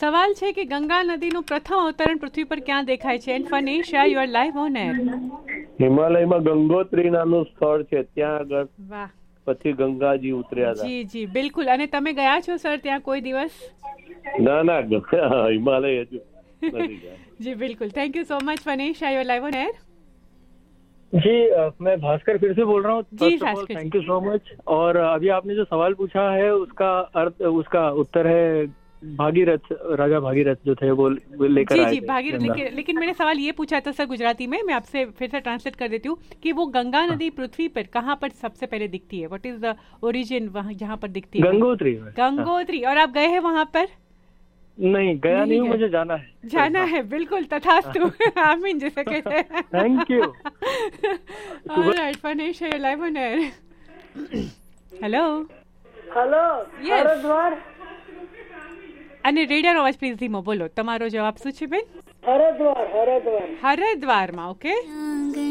સવાલ છે કે ગંગા નદીનું પ્રથમ અવતરણ પૃથ્વી પર ક્યાં દેખાય છે? And ફનેશા, you are live on air. હિમાલયમાં Gangotri નામનું સ્થળ છે, ત્યાં આગળ. વાહ. પછી ગંગાજી ઉતર્યા હતા. જી જી બિલકુલ. અને તમે ગયા છો સર ત્યાં કોઈ દિવસ? ના ના, हिमालय हजू नहीं गया. जी बिल्कुल. Thank you so much Phanish. Are you live on air? जी मैं भास्कर फिर से बोल रहा हूँ. जी Bhaskar, thank you so much. और अभी आपने जो सवाल पूछा है उसका उत्तर है भागीरथ. राजा भागीरथ जो थे वो लेकर आए थे. जी भागीरथ. लेकिन मैंने सवाल ये पूछा था सर गुजराती में, मैं आपसे फिर से ट्रांसलेट कर देती हूँ कि वो गंगा नदी पृथ्वी पर कहाँ पर सबसे पहले दिखती है? व्हाट इज द ओरिजिन वहाँ जहाँ पर दिखती है? गंगोत्री. गंगोत्री. और आप गए हैं वहाँ पर? नहीं गया नहीं, मुझे जाना है. जाना है, बिल्कुल. तथास्तु. आमीन जिसे कहते हैं. Thank you. Alright Phanish, you live on air. Hello. Hello. Yes. Hardwar. અને રેડિયો અવાજ પ્લીઝ ધીમો બોલો. તમારો જવાબ શું છે બેન? હરદ્વાર. હરદ્વારમાં. ઓકે.